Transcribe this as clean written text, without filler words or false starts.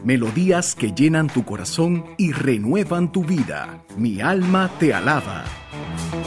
melodías que llenan tu corazón y renuevan tu vida. Mi alma te alaba.